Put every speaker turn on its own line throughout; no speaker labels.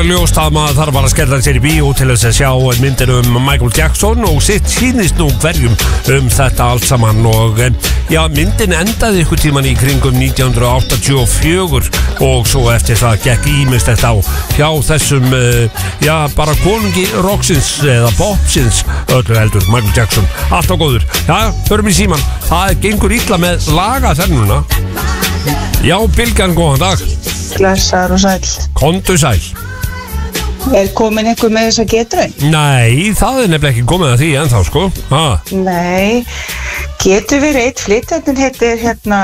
alveg ljóst að maður þarf bara að skella sér í bíó til þess að sjá myndinu Michael Jackson og sitt sýnist nú hverjum þetta allt saman og já, myndin endaði ykkur tíman í kringum 1984 og svo eftir það gekk ýmislegt á hjá þessum, já, bara konungi rocksins eða popsins öllu heldur, Michael Jackson, allt á góður. Já, förum í síman, það gengur illa með lagaþennuna. Já, Bylgjan, góðan dag.
Blessaður og sæll.
Komdu sæl.
Komin einhver með þessa getraun?
Nei, það nefnilega ekki komið að því ennþá, sko.
Nei, getur verið eitt flytjandinn heitir hérna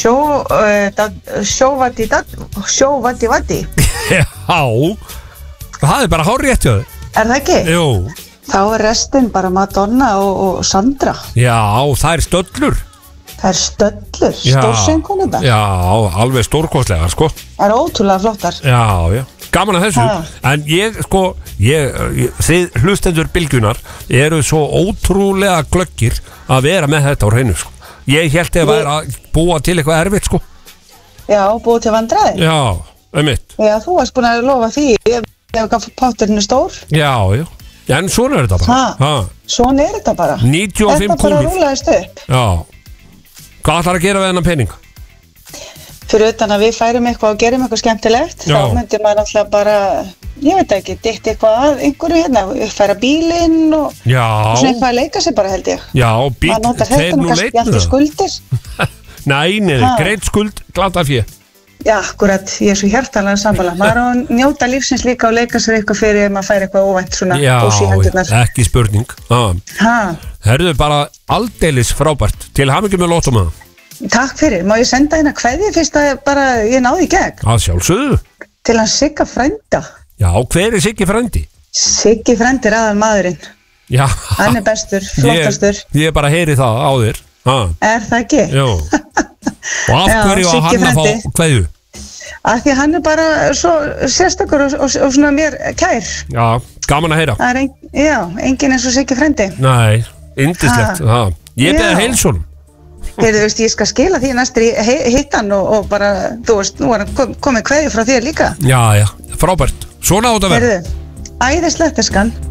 Sjóvati.
Já, það bara hárrétt hjá þér.
Er það ekki?
Jú.
Þá restin bara Madonna og Sandra.
Já, það stöllur.
Það stöllur, stórsöngkona þetta.
Já, alveg stórkostlega, sko.
Það ótrúlega flottar.
Já, gaman að þessu. En þið hlustendur Bylgjunar eru svo ótrúlega glöggir að vera með þetta á hreinu, sko. Ég hélt að vera að búa til eitthvað erfitt, sko.
Já, búa til vandræði.
Já, einmitt.
Já, þú varst búin að lofa því ef potturinn stór.
Já, en svona þetta bara.
Svona þetta bara.
95
þetta bara rúlaðist upp.
Já. Hvað ætlar að gera við þennan pening?
Fyrir utan að við færum eitthvað og gerum eitthvað skemmtilegt, þá myndi maður náttúrulega bara, ég veit ekki, ditt eitthvað að einhverju hérna, uppfæra bílinn og svona eitthvað að leika sér bara, held ég.
Já,
maður notar þetta nú kannski alltaf skuldir.
Nei, greitt skuld, glata fjö.
Já, akkurat, ég svo hjartanlega sammála. Maður á að njóta lífsins líka og leika sér eitthvað fyrir ef maður fær eitthvað óvænt svona bús í hendurnar.
Já, ekki spurning. Herðu bara aldeilis frábært. Til hamingju með lótum að.
Takk fyrir. Má ég senda hérna kveðju fyrst að bara ég náði í gegn?
Að sjálfsögðu.
Til hann Sigga frænda.
Já, hver Siggi frændi?
Siggi frændi aðal maðurinn.
Já.
Hann bestur, flottastur.
Ég bara heyri það á þér.
Er það ekki?
Jó. Og af hverju að hann að fá kveðju?
Af því að hann bara svo sérstakur og svona mér kær.
Já, gaman að heyra.
Já, enginn eins og Siggi frændi.
Nei, yndislegt. Ég beði heilsun.
Heyrðu, veist, ég skal skila því næstur í hittan og bara, þú veist, nú er komið kveðju frá þér líka.
Já, frábært. Svona átt að vera.
Heyrðu, æðislegt eskan.